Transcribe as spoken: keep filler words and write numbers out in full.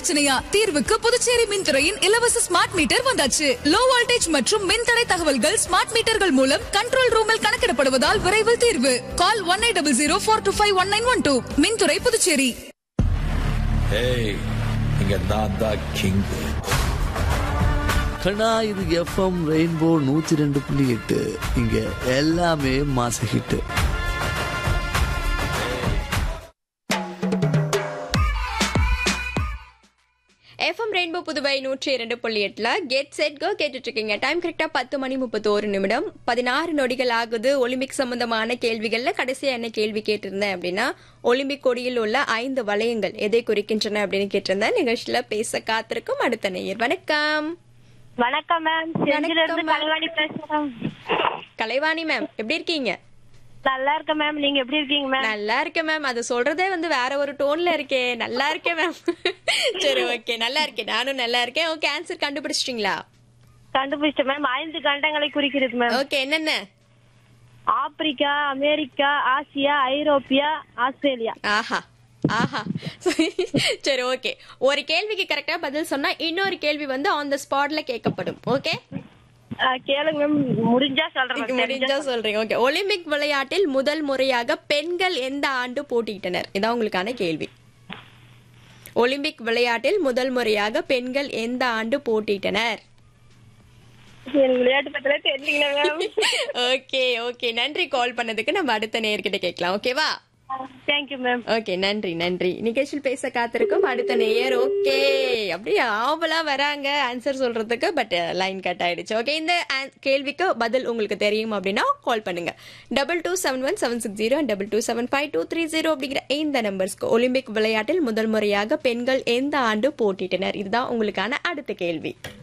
பிரச்சனையா? தீர்வுக்கு புதுச்சேரி மின்துறையின் இலவச ஸ்மார்ட் மீட்டர் வந்தாச்சு. லோ வோல்டேஜ் மற்றும் மின்தடை தகவல்கள் ஸ்மார்ட் மீட்டர்கள் மூலம் கண்ட்ரோல் ரூமில் கணக்கிடப்படுவதால் விரைவில் தீர்வு. கால் one eight double zero four two five one nine one two. மின்துறை புதுச்சேரி. ஏய், இங்க நான் தான் கிங். கண்ணா, இது எஃப்எம் ரெயின்போ நூத்தி ரெண்டு புள்ளி எட்டு. இங்க எல்லாமே மாச ஹிட். எஃப்எம் ரெயின்போ புதுவை நூற்றி இரண்டு புள்ளி எட்டுல கெட் செட் கோ கேட்டுட்டு இருக்கீங்க. டைம் கரெக்டா பத்து மணி முப்பத்தோரு நிமிடம் பதினாறு நொடிகள் ஆகுது. ஒலிம்பிக் சம்பந்தமான கேள்விகள்ல கடைசியா என்ன கேள்வி கேட்டிருந்தேன் அப்படின்னா, ஒலிம்பிக் கொடியில் உள்ள ஐந்து வளையங்கள் எதை குறிக்கின்றன அப்படின்னு கேட்டிருந்தேன். நிகழ்ச்சியில பேச காத்திருக்கும் அடுத்த நேயர். வணக்கம். வணக்கம் மேம். கலைவாணி பேசுறேன். கலைவாணி மேம், எப்படி இருக்கீங்க? நல்லா இருக்க மேம். நீங்க எப்படி இருக்கீங்க மேம்? நல்லா இருக்கேன் மேம். அது சொல்றதே வந்து வேற ஒரு டோன்ல இருக்கே. நல்லா இருக்கேன் மேம். சரி, ஓகே, நல்லா இருக்கேன். நானும் நல்லா இருக்கேன். ஓகே, ஆன்சர் கண்டுபிடிச்சிட்டீங்களா? கண்டுபிடிச்சேன் மேம். ஐந்து கண்டங்களை குறிக்கிறது மேம். ஓகே, என்னென்ன? ஆப்பிரிக்கா, அமெரிக்கா, ஆசியா, ஐரோப்பியா, ஆஸ்திரேலியா. ஆஹா ஆஹா. சரி, ஓகே. ஒரு கேள்விக்கு கரெக்டா பதில் சொன்னா இன்னொரு கேள்வி வந்து ஆன் த ஸ்பாட்ல கேட்கப்படும். ஓகே, கேளுங்க மேம். முடிஞ்சா சொல்றேன். முடிஞ்சா சொல்றீங்க. ஓகே. ஒலிம்பிக் விளையாட்டில் முதல் முறையாக பெண்கள் எந்த ஆண்டு போட்டியிட்டனர்? இதான் உங்களுக்கான கேள்வி. ஒலிம்பிக் விளையாட்டில் முதல் முறையாக பெண்கள் எந்த ஆண்டு போட்டியிட்டனர்? விளையாட்டு பத்தில தெரியல மேம். ஓகே ஓகே, நன்றி கால் பண்ணதுக்கு. நம்ம அடுத்த நேயர்கிட்ட கேட்கலாம். ஓகேவா? Thank you ma'am. ஓகே, நன்றி நன்றி. நிகழ்ச்சியில் பேச காத்திருக்கும் அடுத்த நேயர். ஓகே, அப்படியே ஆவலா வராங்க ஆன்சர் சொல்றதுக்கு. பட் லைன் கட் ஆயிடுச்சு. ஓகே, இந்த கேள்விக்கு பதில் உங்களுக்கு தெரியும் அப்படின்னா கால் பண்ணுங்க. Double two seven one seven six zero double two seven five two three zero அப்படிங்கிற இந்த நம்பர்ஸ்க்கு. ஒலிம்பிக் விளையாட்டில் முதல் முறையாக பெண்கள் எந்த ஆண்டு போட்டியிட்டனர்? இதுதான் உங்களுக்கான அடுத்த கேள்வி.